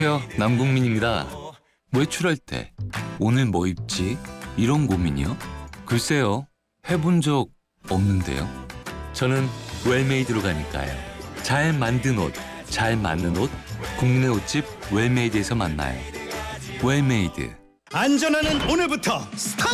안녕하세요, 남궁민입니다. 외출할 때 오늘 뭐 입지? 이런 고민이요? 글쎄요, 해본 적 없는데요. 저는 웰메이드로 가니까요. 잘 만든 옷, 잘 맞는 옷, 국내 옷집 웰메이드에서 만나요. 웰메이드. 안전하는 오늘부터 스타트!